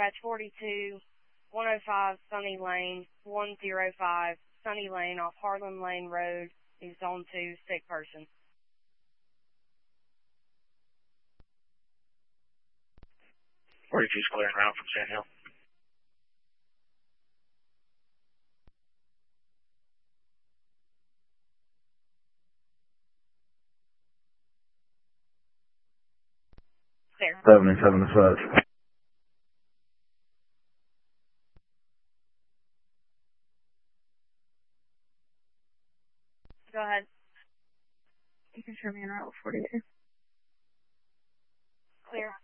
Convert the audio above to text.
Dispatch 42, 105 Sunny Lane, 105 Sunny Lane off Harlan Lane Road is Zone 2, sick person. 42's clearing route from Sand Hill. Clear. 77 dispatch. Go ahead. You can show me in route 42. Clear.